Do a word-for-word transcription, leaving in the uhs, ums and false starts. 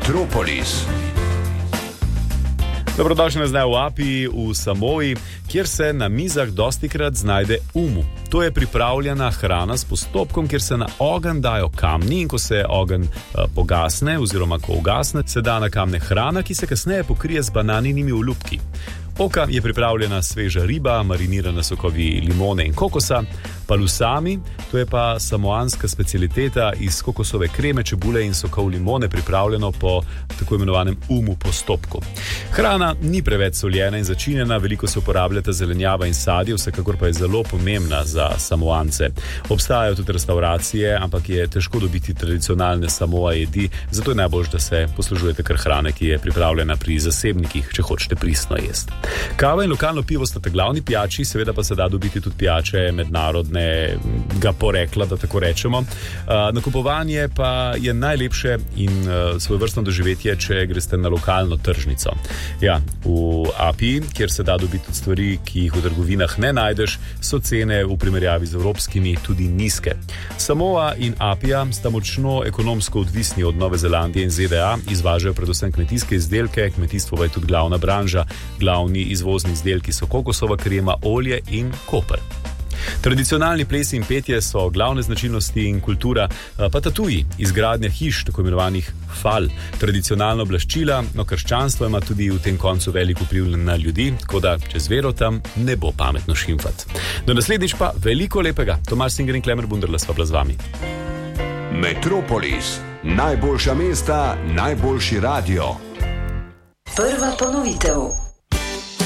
Metropolis. Dobrodošli nazaj v Apii v Samoji, kjer se na mizah dostikrat znajde umu. To je pripravljena hrana s postopkom, kjer se na ogenj dajo kamni in ko se ogenj uh, pogasne oziroma ko ugasne, se da na kamne hrana, ki se kasneje pokrije z bananinimi olupki. Oka je pripravljena sveža riba, marinirana sokovi limone in kokosa, palusami, to je pa samoanska specialiteta iz kokosove kreme, čebule in sokov limone, pripravljeno po tako imenovanem umu postopku. Hrana ni preveč soljena in začinjena, veliko se uporabljata zelenjava in sadje, vsekakor pa je zelo pomembna za Samoance. Obstajajo tudi restauracije, ampak je težko dobiti tradicionalne Samoa jedi, zato je najbolj, da se poslužujete kar hrane, ki je pripravljena pri zasebnikih, če hočete pristno jesti. Kava in lokalno pivo sta te glavni pijači, seveda pa se da dobiti tudi pijače mednarodnega porekla, da tako rečemo. Uh, nakupovanje pa je najlepše in uh, svojevrstno doživetje, če greste na lokalno tržnico. Ja, v Apii, kjer se da dobiti tudi stvari, ki jih v trgovinah ne najdeš, so cene v primerjavi z evropskimi tudi nizke. Samoa in Apia sta močno ekonomsko odvisni od Nove Zelandije in Z D A, izvažajo predvsem kmetijske izdelke, kmetijstvo pa je tudi glavna branža, glavni izvozni izdelki so kokosova krema, olje in koper. Tradicionalni plesi in petje so glavne značilnosti in kultura, pa tatuji, izgradnja hiš, tako imenovanih fal, tradicionalno blaščila, no krščanstvo ima tudi v tem koncu veliko vpliv na ljudi, tako da čez vero tam ne bo pametno šimfat. Do naslednjič pa veliko lepega. Tomaž Singer in Klemen Bunderla sva bila z vami. Metropolis, najboljša mesta, najboljši radio. Prva ponovitev.